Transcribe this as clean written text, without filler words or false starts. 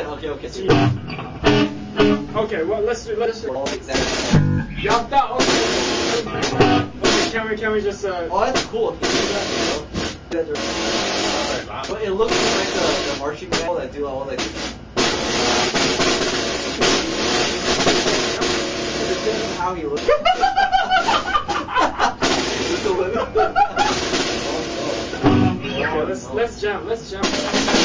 Okay. So Okay, well let's do. exactly. Jump down. Okay, can we just Oh, that's cool. You see that, but it looks like the marching band that do all like. How he looks. Okay, let's jump.